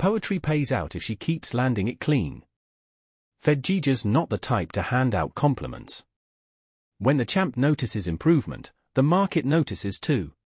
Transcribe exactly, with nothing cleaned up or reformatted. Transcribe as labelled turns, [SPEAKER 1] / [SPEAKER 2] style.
[SPEAKER 1] poetry pays out if she keeps landing it clean. Fedgija's not the type to hand out compliments. When the champ notices improvement, the market notices too.